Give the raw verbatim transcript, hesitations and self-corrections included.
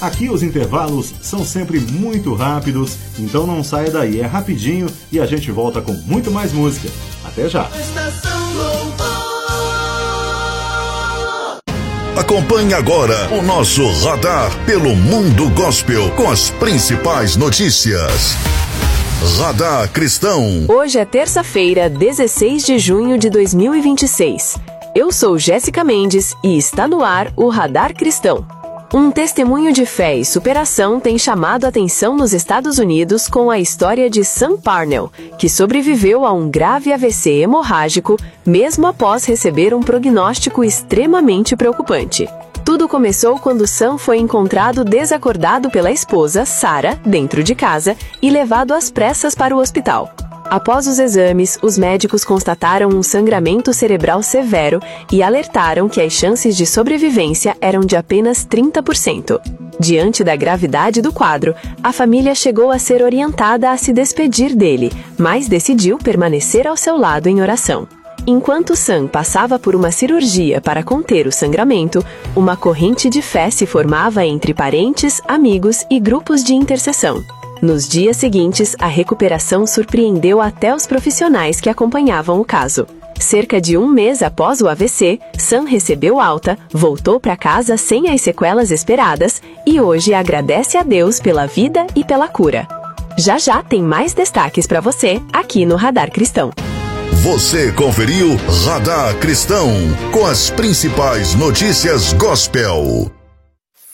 Aqui os intervalos são sempre muito rápidos, então não saia daí, é rapidinho e a gente volta com muito mais música. Até já! Acompanhe agora o nosso Radar pelo Mundo Gospel com as principais notícias. Radar Cristão. Hoje é terça-feira, dezesseis de junho de dois mil e vinte e seis. Eu sou Jéssica Mendes e está no ar o Radar Cristão. Um testemunho de fé e superação tem chamado a atenção nos Estados Unidos com a história de Sam Parnell, que sobreviveu a um grave A V C hemorrágico, mesmo após receber um prognóstico extremamente preocupante. Tudo começou quando Sam foi encontrado desacordado pela esposa, Sarah, dentro de casa, e levado às pressas para o hospital. Após os exames, os médicos constataram um sangramento cerebral severo e alertaram que as chances de sobrevivência eram de apenas trinta por cento. Diante da gravidade do quadro, a família chegou a ser orientada a se despedir dele, mas decidiu permanecer ao seu lado em oração. Enquanto Sam passava por uma cirurgia para conter o sangramento, uma corrente de fé se formava entre parentes, amigos e grupos de intercessão. Nos dias seguintes, a recuperação surpreendeu até os profissionais que acompanhavam o caso. Cerca de um mês após o A V C, Sam recebeu alta, voltou para casa sem as sequelas esperadas e hoje agradece a Deus pela vida e pela cura. Já já tem mais destaques para você aqui no Radar Cristão. Você conferiu Radar Cristão com as principais notícias gospel.